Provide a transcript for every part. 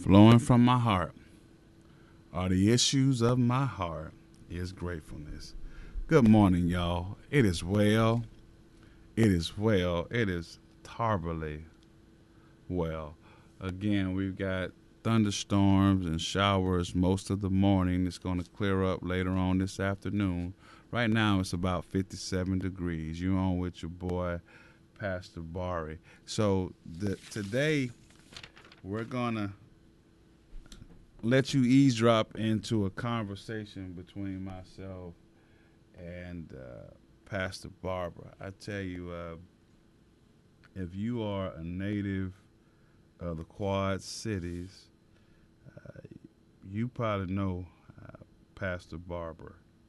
Flowing from my heart are the issues of my heart is gratefulness. Good morning, y'all. It is well. It is well. It is terribly well. Again, we've got thunderstorms and showers most of the morning. It's going to clear up later on this afternoon. Right now, it's about 57 degrees. You're on with your boy, Pastor Bari. Today, we're going to let you eavesdrop into a conversation between myself and Pastor Barbara. I tell you, if you are a native of the Quad Cities, you probably know Pastor Barbara.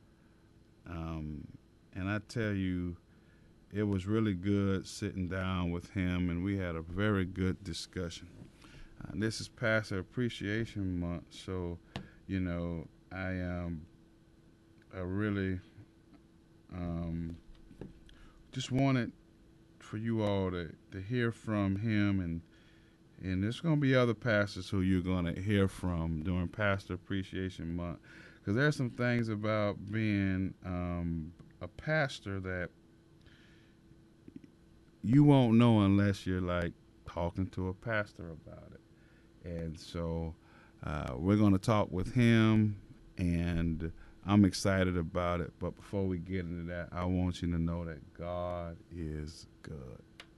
And I tell you, it was really good sitting down with him, and we had a very good discussion. This is Pastor Appreciation Month, so I really just wanted for you all to hear from him, and there's going to be other pastors who you're going to hear from during Pastor Appreciation Month, because there's some things about being a pastor that you won't know unless you're like talking to a pastor about it. And so we're going to talk with him, and I'm excited about it. But before we get into that, I want you to know that God is good.